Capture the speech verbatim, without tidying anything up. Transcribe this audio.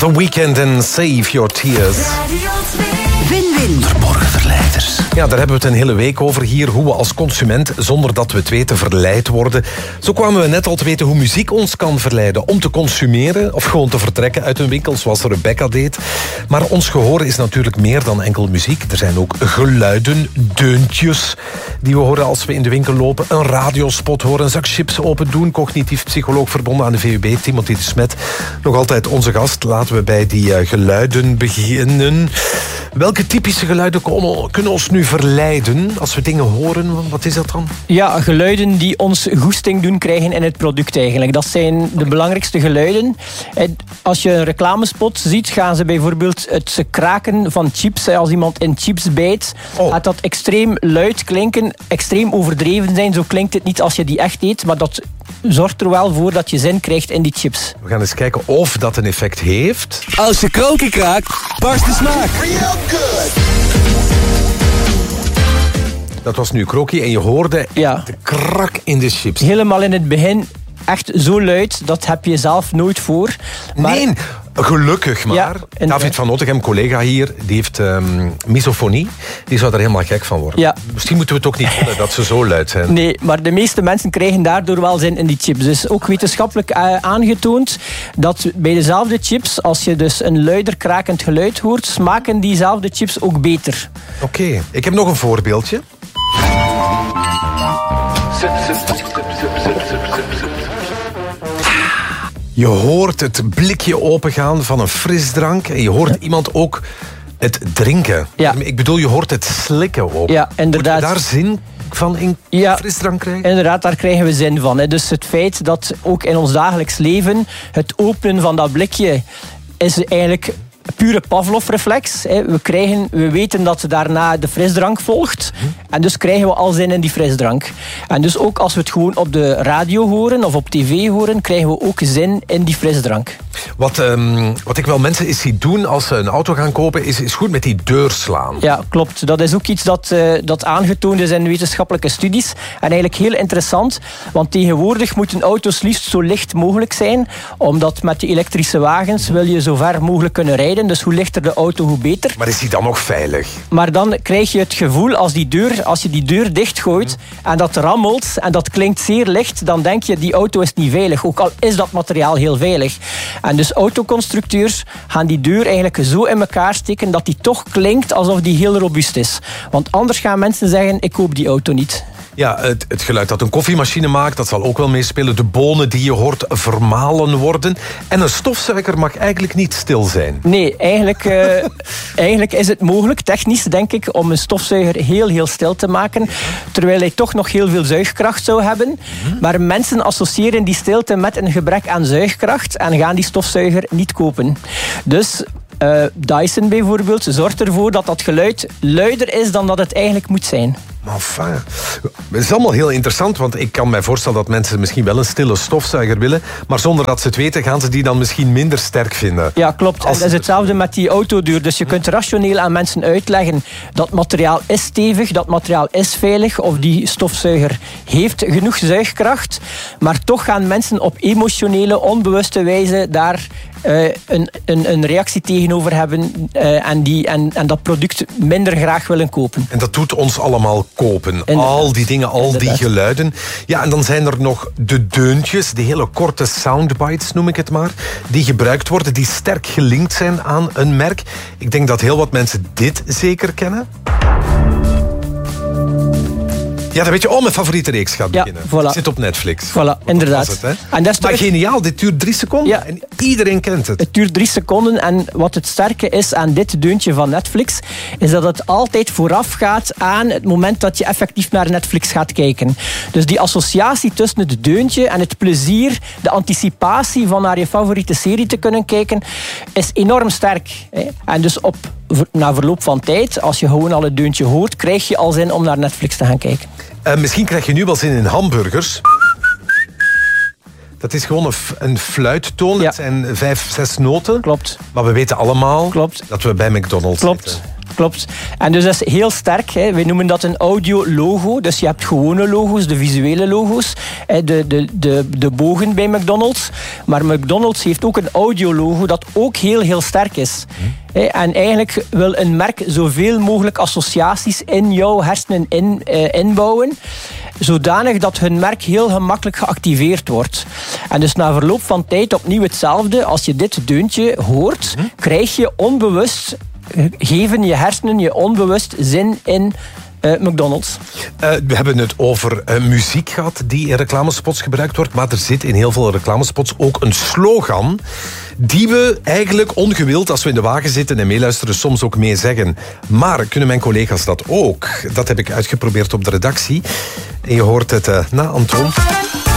The Weeknd en Save Your Tears. Win-win. Verborgen verleiders. Ja, daar hebben we het een hele week over hier. Hoe we als consument, zonder dat we het weten, verleid worden. Zo kwamen we net al te weten hoe muziek ons kan verleiden om te consumeren of gewoon te vertrekken uit een winkel, zoals Rebecca deed. Maar ons gehoor is natuurlijk meer dan enkel muziek. Er zijn ook geluiden, deuntjes die we horen als we in de winkel lopen. Een radiospot horen, een zak chips open doen. Cognitief psycholoog verbonden aan de V U B, Timothy de Smet. Nog altijd onze gast. Laten we bij die uh, geluiden beginnen. Welke typische geluiden kunnen ons nu verleiden als we dingen horen? Wat is dat dan? Ja, geluiden die ons goesting doen krijgen in het product eigenlijk. Dat zijn de okay. belangrijkste geluiden. Als je een reclamespot ziet, gaan ze bijvoorbeeld het kraken van chips. Als iemand in chips bijt, oh. gaat dat extreem luid klinken, extreem overdreven zijn. Zo klinkt het niet als je die echt eet, maar dat zorgt er wel voor dat je zin krijgt in die chips. We gaan eens kijken of dat een effect heeft. Als je krokie kraakt, barst de smaak. Dat was nu krokie en je hoorde ja. de krak in de chips. Helemaal in het begin echt zo luid, dat heb je zelf nooit voor. Maar... Nee, gelukkig maar. Ja, en... David van Nottegem, collega hier, die heeft um, misofonie. Die zou er helemaal gek van worden. Ja. Misschien moeten we het ook niet willen dat ze zo luid zijn. Nee, maar de meeste mensen krijgen daardoor wel zin in die chips. Dus ook wetenschappelijk uh, aangetoond dat bij dezelfde chips, als je dus een luider krakend geluid hoort, smaken diezelfde chips ook beter. Oké, okay. Ik heb nog een voorbeeldje. Je hoort het blikje opengaan van een frisdrank en je hoort ja. iemand ook het drinken. Ja. Ik bedoel, je hoort het slikken ook. Ja, inderdaad. Moet je daar zin van in ja, frisdrank krijgen? Inderdaad, daar krijgen we zin van. Hè. Dus het feit dat ook in ons dagelijks leven het openen van dat blikje is eigenlijk pure Pavlov-reflex. We, krijgen, we weten dat daarna de frisdrank volgt. En dus krijgen we al zin in die frisdrank. En dus ook als we het gewoon op de radio horen of op tv horen, krijgen we ook zin in die frisdrank. Wat, um, wat ik wel mensen eens zie doen als ze een auto gaan kopen, is, is goed met die deur slaan. Ja, klopt. Dat is ook iets dat, uh, dat aangetoond is in wetenschappelijke studies. En eigenlijk heel interessant, want tegenwoordig moeten auto's liefst zo licht mogelijk zijn, omdat met die elektrische wagens wil je zo ver mogelijk kunnen rijden. Dus hoe lichter de auto, hoe beter. Maar is die dan nog veilig? Maar dan krijg je het gevoel, als, die deur, als je die deur dichtgooit en dat rammelt en dat klinkt zeer licht, dan denk je, die auto is niet veilig. Ook al is dat materiaal heel veilig. En dus autoconstructeurs gaan die deur eigenlijk zo in elkaar steken dat die toch klinkt alsof die heel robuust is. Want anders gaan mensen zeggen, ik koop die auto niet. Ja, het, het geluid dat een koffiemachine maakt, dat zal ook wel meespelen. De bonen die je hoort vermalen worden. En een stofzuiger mag eigenlijk niet stil zijn. Nee, eigenlijk, uh, eigenlijk is het mogelijk, technisch denk ik, om een stofzuiger heel, heel stil te maken. Terwijl hij toch nog heel veel zuigkracht zou hebben. Mm-hmm. Maar mensen associëren die stilte met een gebrek aan zuigkracht en gaan die stofzuiger niet kopen. Dus uh, Dyson bijvoorbeeld zorgt ervoor dat dat geluid luider is dan dat het eigenlijk moet zijn. Maar enfin, het is allemaal heel interessant, want ik kan mij voorstellen dat mensen misschien wel een stille stofzuiger willen, maar zonder dat ze het weten, gaan ze die dan misschien minder sterk vinden. Ja, klopt. En dat is hetzelfde met die autodeur. Dus je kunt rationeel aan mensen uitleggen dat materiaal is stevig, dat materiaal is veilig, of die stofzuiger heeft genoeg zuigkracht, maar toch gaan mensen op emotionele, onbewuste wijze daar uh, een, een, een reactie tegenover hebben uh, en, die, en, en dat product minder graag willen kopen. En dat doet ons allemaal kopen. Inderdaad. Al die dingen, al Inderdaad. die geluiden. Ja, en dan zijn er nog de deuntjes, die hele korte soundbites noem ik het maar, die gebruikt worden, die sterk gelinkt zijn aan een merk. Ik denk dat heel wat mensen dit zeker kennen. Ja, dan weet je, oh, mijn favoriete reeks gaat beginnen. Ja, voilà. Het zit op Netflix. Voilà, inderdaad. Het, hè? En dat is maar toch... geniaal, dit duurt drie seconden. Ja. En iedereen kent het. Het duurt drie seconden en wat het sterke is aan dit deuntje van Netflix, is dat het altijd vooraf gaat aan het moment dat je effectief naar Netflix gaat kijken. Dus die associatie tussen het deuntje en het plezier, de anticipatie van naar je favoriete serie te kunnen kijken, is enorm sterk. En dus op, na verloop van tijd, als je gewoon al het deuntje hoort, krijg je al zin om naar Netflix te gaan kijken. Uh, misschien krijg je nu wel zin in hamburgers. Dat is gewoon een, een fluittoon. Ja. Dat zijn vijf, zes noten. Klopt. Maar we weten allemaal Klopt. dat we bij McDonald's Klopt. zitten. Klopt. En dus dat is heel sterk. Hè. Wij noemen dat een audio-logo. Dus je hebt gewone logo's, de visuele logo's. De, de, de, de bogen bij McDonald's. Maar McDonald's heeft ook een audio-logo dat ook heel, heel sterk is. Hm. En eigenlijk wil een merk zoveel mogelijk associaties in jouw hersenen in, uh, inbouwen. Zodanig dat hun merk heel gemakkelijk geactiveerd wordt. En dus na verloop van tijd opnieuw hetzelfde. Als je dit deuntje hoort, hm. krijg je onbewust... geven je hersenen je onbewust zin in uh, McDonald's. Uh, we hebben het over uh, muziek gehad die in reclamespots gebruikt wordt, maar er zit in heel veel reclamespots ook een slogan die we eigenlijk ongewild, als we in de wagen zitten en meeluisteren, soms ook mee zeggen. Maar kunnen mijn collega's dat ook? Dat heb ik uitgeprobeerd op de redactie. En je hoort het uh, na Anton.